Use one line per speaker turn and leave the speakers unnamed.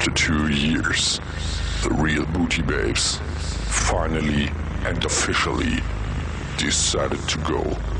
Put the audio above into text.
After 2 years, the real Booty Babes finally and officially decided to go